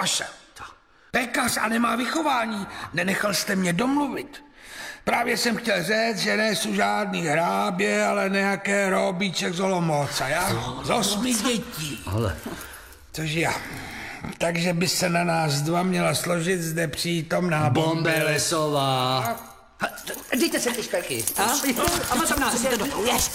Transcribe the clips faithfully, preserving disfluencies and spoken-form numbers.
vaše. Pekař a nemá vychování, nenechal jste mě domluvit. Právě jsem chtěl říct, že nejsou žádný hrábě, ale nějaké robíček z Olomouce, já? Z osmi dětí. Ale... Což já. Takže by se na nás dva měla složit zde přítomná Bombelesová. Dejte se ty šperky. A? A potom nás si to dopluješ.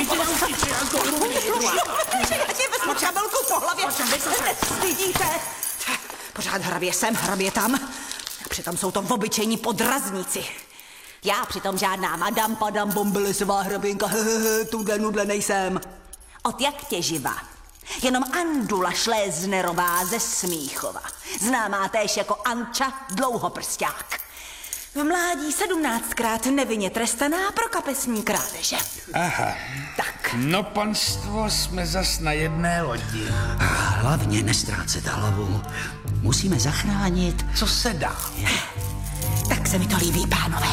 Necháš vezmu čabelku po hlavě. Stydíte. Pořád hrabě sem, hrabě tam. Přitom jsou to obyčejní podrazníci. Já přitom žádná madam, padam, Bombelesová hraběnka, hehehe, tuhle nudle nejsem. Od jak tě živa? Jenom Andula Šléznerová ze Smíchova. Známá též jako Anča Dlouhoprsták. V mládí sedmnáctkrát nevinně trestaná pro kapesní krádeže. Aha. Tak. No panstvo, jsme zas na jedné lodi. A hlavně nestrácet hlavu. Musíme zachránit. Co se dá? Tak se mi to líbí, pánové.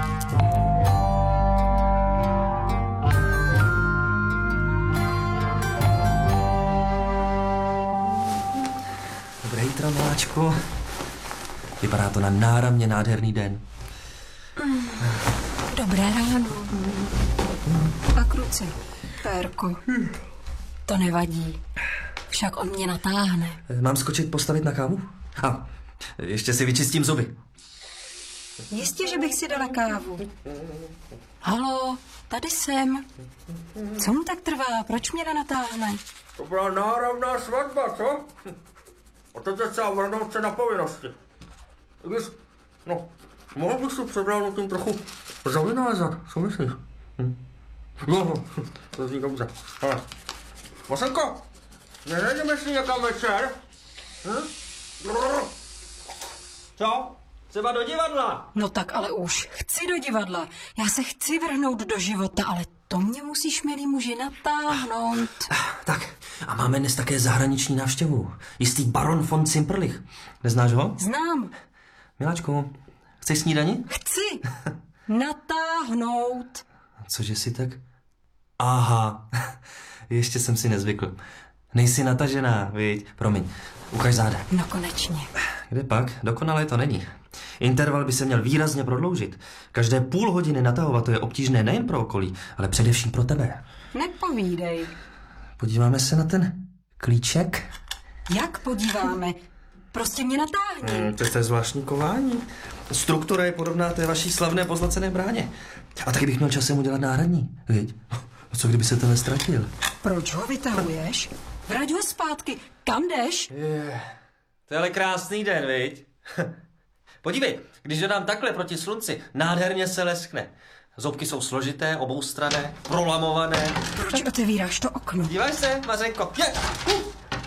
Dobré jítro, miláčku. Vypadá to na náramně nádherný den. Mm, dobré ráno. Tak ruce, Pérko. To nevadí. Však on mě natáhne. Mám skočit postavit na kávu? A ještě si vyčistím zuby. Jistě, že bych si dala kávu. Halo, tady jsem. Co mu tak trvá? Proč mě nenatáhne? To byla náramná svatba, co? A teď je celá vrnout se na povinnosti. Když, no, mohl bych si před tím trochu zavynázat, co myslíš? Hm. No, to zní dobře. Ale, Masenko, nenajdeme si někam večer? Hm? Co? Třeba do divadla? No tak ale už. Chci do divadla. Já se chci vrhnout do života, ale to mě musíš, milý muži, natáhnout. Tak, a máme dnes také zahraniční návštěvu. Jistý baron von Cimperlich. Neznáš ho? Znám. Miláčku, chceš snídani? Chci. Natáhnout. Cože si tak? Aha, ještě jsem si nezvykl. Nejsi natažená, viď? Promiň, ukaž záda. No konečně. Kde pak? Dokonalé to není. Interval by se měl výrazně prodloužit. Každé půl hodiny natahovat to je obtížné nejen pro okolí, ale především pro tebe. Nepovídej. Podíváme se na ten klíček. Jak podíváme? Prostě mě natáhni. Hmm, to je zvláštní kování. Struktura je podobná té vaší slavné pozlacené bráně. A taky bych měl časem udělat náhradní, viď? A co kdyby se to nestratil? Proč ho vytahuješ? Vrať ho zpátky. Kam jdeš? Je, to je ale krásný den, viď? Podívej, když dodám takhle proti slunci, nádherně se leskne. Zobky jsou složité, oboustranné, prolamované. Proč otevíráš to okno? Dívaj se, Mařenko. Je! Uh!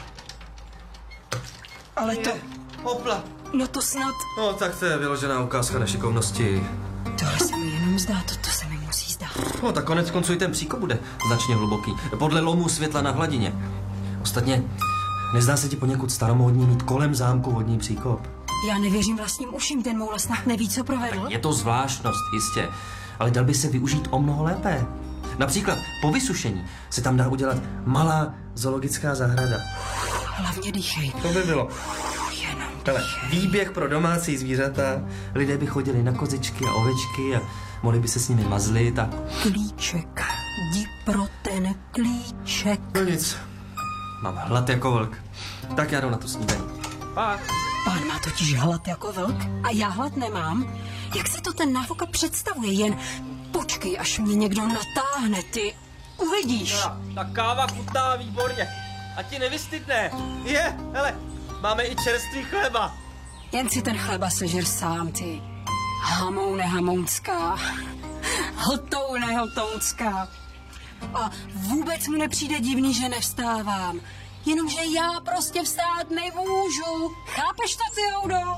Ale to... Hopla. No to snad... No, tak to je vyložená ukázka nešikovnosti. Tohle se mi jenom zdá, to, to se mi musí zdát. No, tak konec konců i ten příkop bude značně hluboký. Podle lomu světla na hladině. Ostatně, nezdá se ti poněkud staromódní mít kolem zámku vodní příkop? Já nevěřím vlastním uším, ten moula snad neví, co provedl. Je to zvláštnost, jistě, ale dal by se využít o mnoho lépe. Například po vysušení se tam dá udělat malá zoologická zahrada. Hlavně dýchej. To by bylo. Jenom Hele, výběh pro domácí zvířata. Lidé by chodili na kozičky a ovečky a mohli by se s nimi mazlit a... Klíček. Jdi pro ten klíček. No nic. Mám hlad jako vlk. Tak já jdu na tu snídani. Pa. Pán má totiž hlad jako vlk a já hlad nemám. Jak si to ten náfoka představuje? Jen počkej, až mě někdo natáhne, ty uvidíš. No, ta káva chutná výborně. A ti nevystydne. Je, hele, máme i čerstvý chleba. Jen si ten chleba sežer sám, ty. Hamoune hamounská. Hotoune hotounská. A vůbec mu nepřijde divný, že nevstávám. Jenomže já prostě vstát nemůžu. Chápeš to, ty Joudo?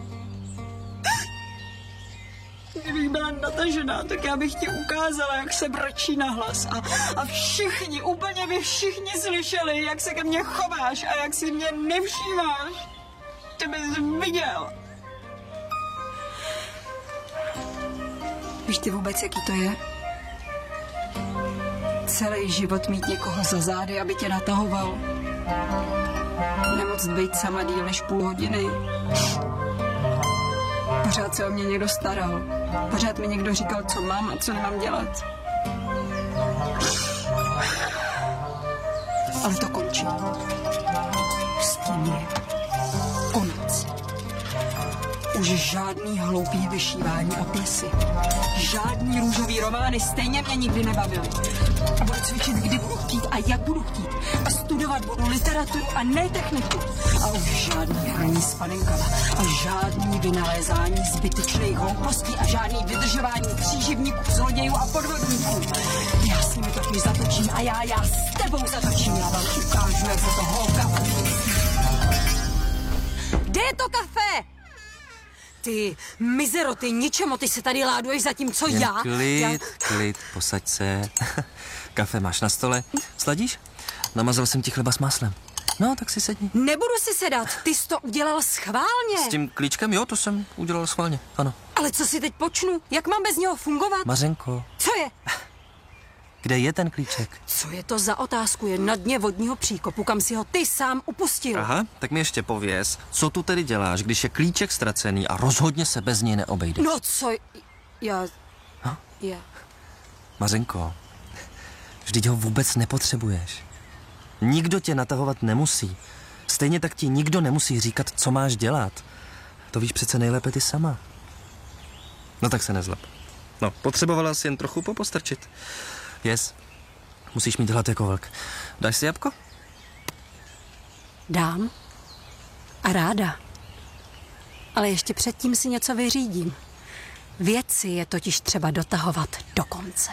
Kdybych byla natažená, tak já bych ti ukázala, jak se brčí na hlas. A, a všichni, úplně by všichni slyšeli, jak se ke mně chováš a jak si mě nevšímáš. Ty bys viděl. Víš ty vůbec, jaký to je? Celý život mít někoho za zády, aby tě natahoval. Nebo moct být sama díl než půl hodiny. Pořád se o mě někdo staral. Pořád mi někdo říkal, co mám a co nemám dělat. Ale to končí. S tím je konec. Už žádný hloupý vyšívání a plesy. Žádný růžový romány stejně mě nikdy nebavily. A budu cvičit, kdy budu chtít a jak budu chtít. A studovat budu literaturu a ne techniku. A už žádný hraní s panenkama. A žádný vynalézání zbytečných hloupostí. A žádný vydržování příživníků, zlodějů a podvodníků. Já si mi totiž zatočím a já, já s tebou zatočím. Já vám ukážu, jak se to holka. Kde je to kafe? Ty mizero, ty ničemo, ty se tady láduješ zatímco Jen já... klid, já... klid, posaď se. Kafe máš na stole. Sladíš? Namazal jsem ti chleba s máslem. No, tak si sedni. Nebudu si sedat, ty jsi to udělal schválně. S tím klíčkem, jo, to jsem udělal schválně, ano. Ale co si teď počnu? Jak mám bez něho fungovat? Mařenko, Co je? kde je ten klíček? Co je to za otázku? Je na dně vodního příkopu, kam si ho ty sám upustil. Aha, tak mi ještě pověz, co tu tedy děláš, když je klíček ztracený a rozhodně se bez něj neobejde. No co? Já... Ha? Já... Mařenko, vždyť ho vůbec nepotřebuješ. Nikdo tě natahovat nemusí. Stejně tak ti nikdo nemusí říkat, co máš dělat. To víš přece nejlépe ty sama. No tak se nezlep. No, potřebovala jsi jen trochu popostrčit. Yes. Musíš mít hlad jako vlk. Dáš si jabko? Dám. A ráda. Ale ještě předtím si něco vyřídím. Věci je totiž třeba dotahovat do konce.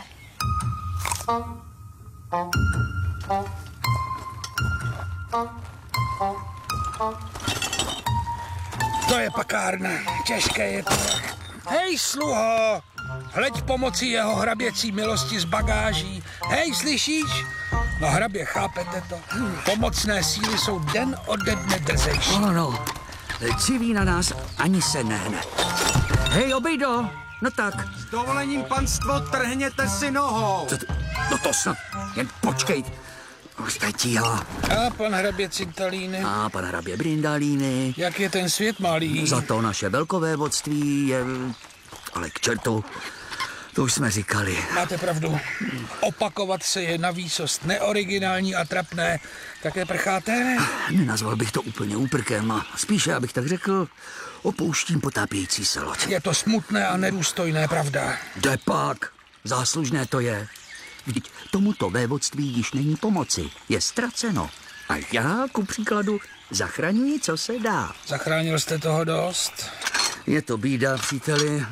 To je pakárna, těžké je to. Hej, sluho, hleď pomocí jeho hraběcí milosti z bagáží. Hej, slyšíš? No hrabě, chápete to? Pomocné síly jsou den ode dne drzejší. No, no, civí na nás ani se nehne. Hej, obejdo, no tak. S dovolením, panstvo, trhněte si nohou. Co to, no to snad, jen počkej. Už teď tíha. A pan hrabě Cintalíny? A pan hrabě Brindalíny. Jak je ten svět malý? Za to naše velkovévodství je... Ale k čertu, to už jsme říkali. Máte pravdu. Opakovat se je na výsost neoriginální a trapné. Také prcháte? Nenazval bych to úplně úprkem a spíše, abych tak řekl, opouštím potápějící se loď. Je to smutné a nedůstojné, pravda. Jde pak, záslužné to je. Vždyť tomuto vévodství již není pomoci, je ztraceno. A já, ku příkladu, zachraňuji, co se dá. Zachránil jste toho dost? Je to bída, příteli.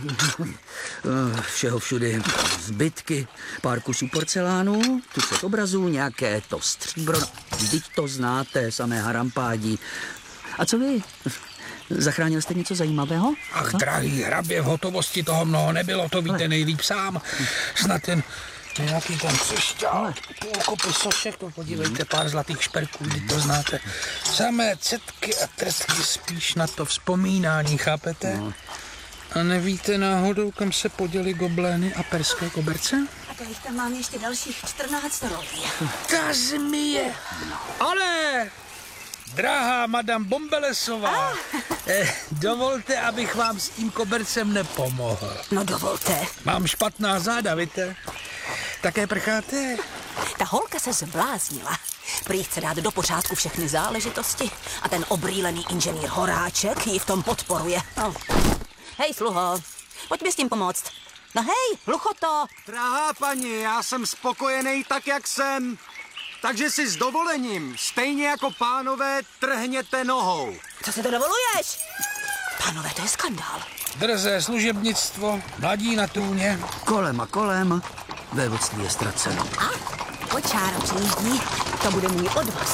Všeho všudy zbytky, pár kusů porcelánu, tucet obrazů, nějaké to stříbro. Vždyť to znáte, samé harampádí. A co vy? Zachránil jste něco zajímavého? Ach, drahý hrabě, v hotovosti toho mnoho nebylo, to víte nejlíp sám. Snad ten nějaký ten křišťál, půl kopy sošek, to podívejte, pár zlatých šperků, kdy to znáte. Samé cetky a trestky spíš na to vzpomínání, chápete? No. A nevíte náhodou, kam se poděly goblény a perské koberce? A to jich tam mám ještě dalších čtrnáct rolí. Ta zmije! Ale, drahá madam Bombelesová, ah. eh, dovolte, abych vám s tím kobercem nepomohl. No dovolte. Mám špatná záda, víte? Také prcháte? Ta holka se zbláznila. Prý chce dát do pořádku všechny záležitosti a ten obrýlený inženýr Horáček ji v tom podporuje. No. Hej, sluho, pojď mi s tím pomoct. No hej, hluchoto. Drahá paní, já jsem spokojený tak, jak jsem. Takže si s dovolením, stejně jako pánové, trhněte nohou. Co si to dovoluješ? Pánové, to je skandál. Drzé služebnictvo, mladí na tůně. Kolem a kolem, vévodství je ztraceno. A kočára přijíždí, to bude můj odvoz.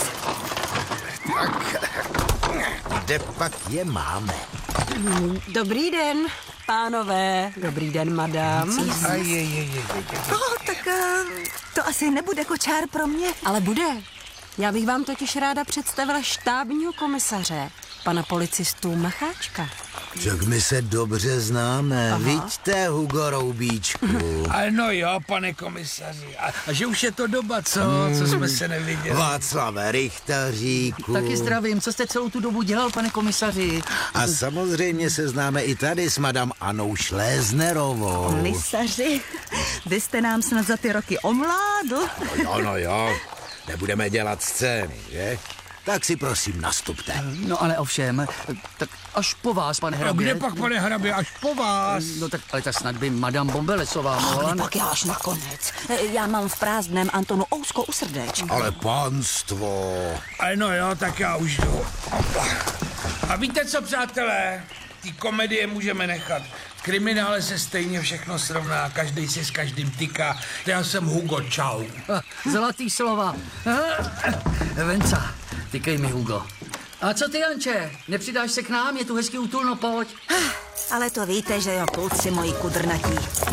Kde pak je máme? Dobrý den, pánové. Dobrý den, madam. A je, je, je, je, je. No, tak uh, to asi nebude kočár pro mě. Ale bude. Já bych vám totiž ráda představila štábního komisaře, pana policistu Macháčka. Však my se dobře známe, vidíte, Hugo Roubíčku. Ale no jo, pane komisaři. A, a že už je to doba, co? Co jsme se neviděli. Václave Richtaříku. Taky zdravím, co jste celou tu dobu dělal, pane komisaři? A samozřejmě se známe i tady s madam Anou Šléznerovou. Komisaři, vy jste nám snad za ty roky omládl. No jo, no jo, nebudeme dělat scény, že? Tak si prosím nastupte. No ale ovšem, tak až po vás, pane A hrabě. kde pak, pane hrabě, až po vás? No tak, ale tak snad by madame Bombelesová mohla... Ale pak já až nakonec. Já mám v prázdném Antonu ousko u srdéčka. Ale panstvo. Ale no jo, tak já už jdu. Opa. A víte co, přátelé? Ty komedie můžeme nechat. V kriminále se stejně všechno srovná, každý si s každým tyká. Já jsem Hugo, čau. Zlatý slova. Venca, tykej mi, Hugo. A co ty, Janče? Nepřidáš se k nám? Je tu hezky útulno, pojď. Ale to víte, že jo, kluci moji kudrnatí.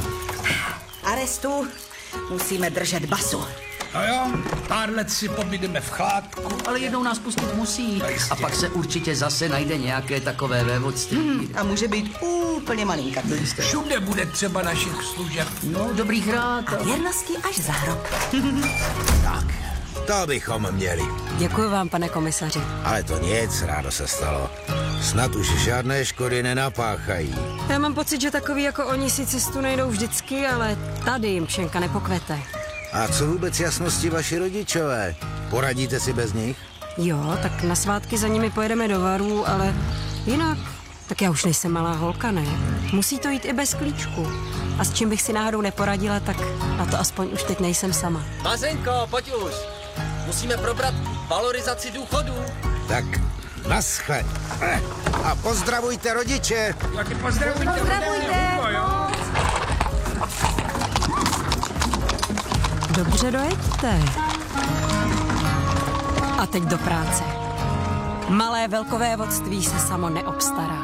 Arestu musíme držet basu. No jo, pár let si pobydeme v chládku. Ale jednou nás pustit musí. No jistě. A pak se určitě zase najde nějaké takové vévodství. A může být úplně malinkatý. Všude bude třeba našich služeb. No, dobrých rád. A věrnosti až za hrob. Tak, to bychom měli. Děkuji vám, pane komisaři. Ale to nic, rádo se stalo. Snad už žádné škody nenapáchají. Já mám pocit, že takový jako oni si cestu najdou vždycky, ale tady jim pšenka nepokvete. A co vůbec jasnosti vaši rodičové? Poradíte si bez nich? Jo, tak na svátky za nimi pojedeme do Varů, ale jinak, tak já už nejsem malá holka, ne? Musí to jít i bez klíčku. A s čím bych si náhodou neporadila, tak na to aspoň už teď nejsem sama. Mařenko, pojď už. Musíme probrat valorizaci důchodů. Tak naschle. A pozdravujte rodiče. Taky pozdravujte. Pozdravujte. Hugo, jo? Dobře dojeďte. A teď do práce. Malé velkové vodství se samo neobstará.